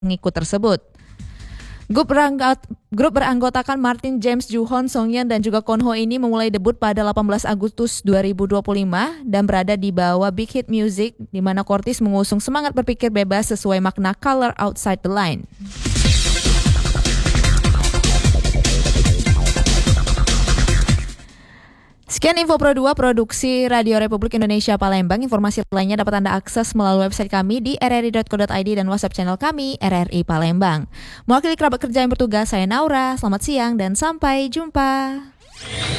pengikut tersebut. Grup beranggotakan Martin, James, Joohon, Songyeon dan juga Konho ini memulai debut pada 18 Agustus 2025 dan berada di bawah Big Hit Music, di mana Cortis mengusung semangat berpikir bebas sesuai makna Color Outside the Line. Sekian info Pro 2 Produksi Radio Republik Indonesia Palembang. Informasi lainnya dapat Anda akses melalui website kami di rri.co.id dan WhatsApp channel kami RRI Palembang. Mewakili kerabat kerja yang bertugas, saya Naura. Selamat siang dan sampai jumpa.